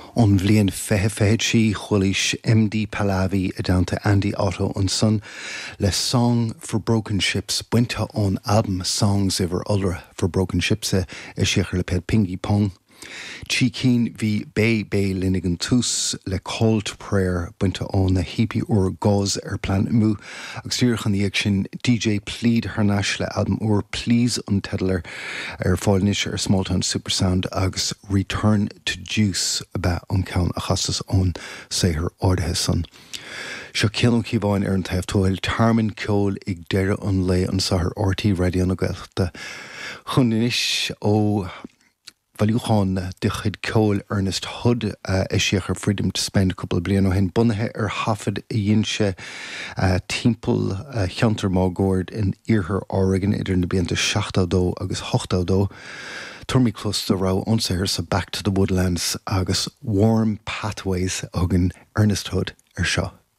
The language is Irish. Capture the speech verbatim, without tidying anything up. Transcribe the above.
On bhliain feithe feithid sí chuailís M D Pallavi a downta Andy Otto an son le Song for Broken Ships buinte on album Songs Iver Ulra for Broken Ships e siachar le ped Pingy Pong. Tí cín bhí bé bé linnigan tús le Call to Prayer buinte on na hippie or gauze ar plan mu agus tíorchan íag sin D J Plead Harnash le album or Please an Tedler ar fáilnis ar Small Town Supersound agus Return to Juice ba an count a chastas on séhar ordathe son. Seo ciann cíbáin ar an taobhtóil Tarmin Ceol ag deire an lé an sahar R T Radio na Gaelta. Chuninis ó Valúchan de chud Ceol Ernest Hood uh, is siachar Freedom to Spend a couple of blian ó hen bunathe ar hafid a dhéanse uh, timpeall uh, cheantar má gord in Iarthar Oregon idir na blianta seachtádó agus hochtádó. Turmí close to rá onsair sa Back to the Woodlands agus Warm Pathways agan Ernest Hood ar seo.